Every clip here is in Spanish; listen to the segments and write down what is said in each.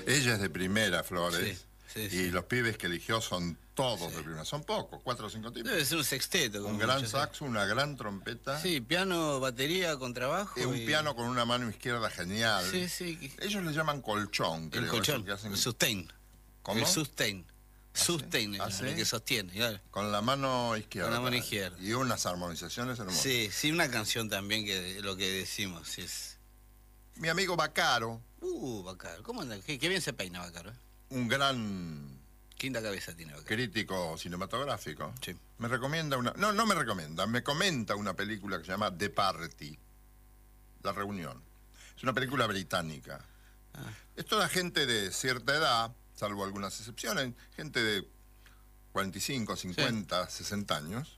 Ella es de primera, Flores. Sí, sí, Y sí. los pibes que eligió son todos de primera. Son pocos, 4 o 5 tipos. Debe ser un sexteto. Un gran saxo, una gran trompeta. Sí, piano, batería, contrabajo. Un piano con una mano izquierda genial. Sí, sí. Ellos le llaman colchón, creo. El colchón, que hacen... el sustain. ¿Cómo? El sustain. Sustain, ¿Ah, es sí? lo que sostiene, claro. Con la mano izquierda. Con la mano izquierda. Y unas armonizaciones hermosas. Sí, sí, una canción también que lo que decimos es... Mi amigo Baccaro, Baccaro, ¿cómo anda? Qué bien se peina Baccaro. un gran Quinta cabeza tiene Baccaro. crítico cinematográfico, Sí. me recomienda una... No me recomienda, me comenta una película que se llama The Party, La Reunión. Es una película británica. Es toda gente de cierta edad, salvo algunas excepciones, gente de 45, 50, 60 años,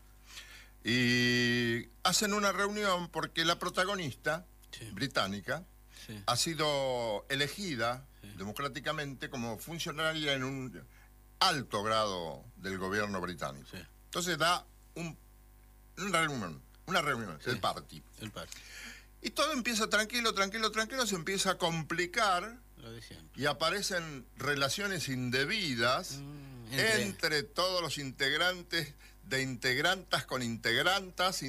y hacen una reunión porque la protagonista británica ha sido elegida democráticamente como funcionaria en un alto grado del gobierno británico. Sí. Entonces da una reunión, el party. El party. Y todo empieza tranquilo, se empieza a complicar y aparecen relaciones indebidas entre todos los integrantes, de integrantes con integrantes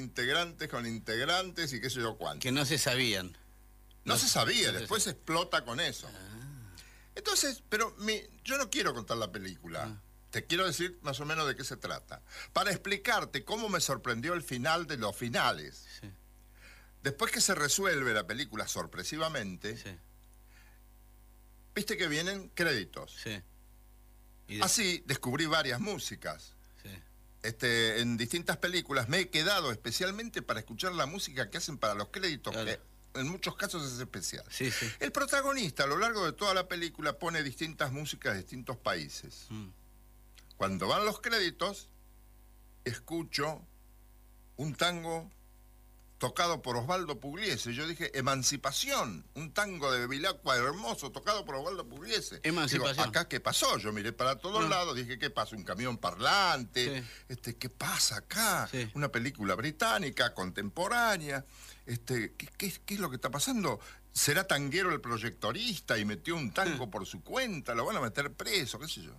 y qué sé yo cuánto. Que no se sabían. No se sabía, después explota con eso. Entonces, pero yo no quiero contar la película. Te quiero decir más o menos de qué se trata. Para explicarte cómo me sorprendió el final de los finales. Sí. Después que se resuelve la película sorpresivamente, viste que vienen créditos. Sí. Así descubrí varias músicas. En distintas películas me he quedado especialmente para escuchar la música que hacen para los créditos, claro, que en muchos casos es especial. Sí, sí. El protagonista a lo largo de toda la película pone distintas músicas de distintos países. Cuando van los créditos, escucho un tango tocado por Osvaldo Pugliese. Yo dije, Emancipación, un tango de Bevilacqua hermoso, tocado por Osvaldo Pugliese. Emancipación. Digo, ¿acá qué pasó? Yo miré para todos lados, dije, ¿qué pasa? ¿Un camión parlante? ¿Qué pasa acá? Sí. Una película británica, contemporánea. ¿Qué es lo que está pasando? ¿Será tanguero el proyectorista y metió un tango por su cuenta? ¿Lo van a meter preso? ¿Qué sé yo?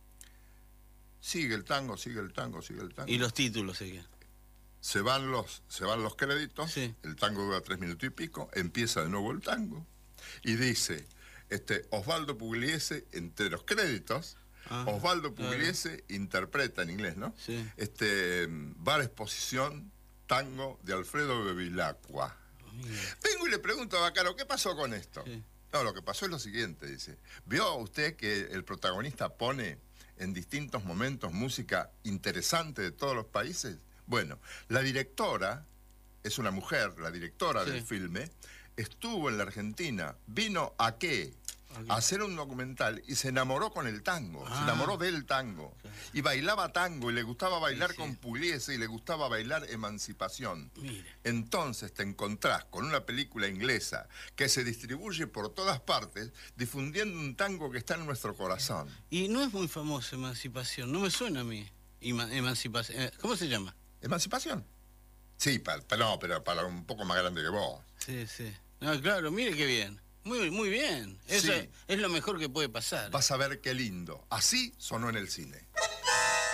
Sigue el tango. Y los títulos seguían. Se van los créditos, el tango dura 3 minutos y pico, empieza de nuevo el tango, y dice, Osvaldo Pugliese, entre los créditos, Osvaldo Pugliese interpreta en inglés, ¿no? Sí. Bar Exposición, tango de Alfredo Bevilacqua. Vengo y le pregunto a Baccaro, ¿qué pasó con esto? Sí. No, lo que pasó es lo siguiente, dice, ¿vio usted que el protagonista pone en distintos momentos música interesante de todos los países? Bueno, la directora, es una mujer, la directora del filme, estuvo en la Argentina, vino ¿a qué? A hacer un documental y se enamoró con el tango, se enamoró del tango. Y bailaba tango y le gustaba bailar con Pugliese y le gustaba bailar Emancipación. Mire. Entonces te encontrás con una película inglesa que se distribuye por todas partes, difundiendo un tango que está en nuestro corazón. Y no es muy famoso Emancipación, no me suena a mí. Emancipación, ¿cómo se llama? ¿Emancipación? Sí, pero para un poco más grande que vos. Sí. No, claro, mire qué bien. Muy bien. Eso es lo mejor que puede pasar. Vas a ver qué lindo. Así sonó en el cine.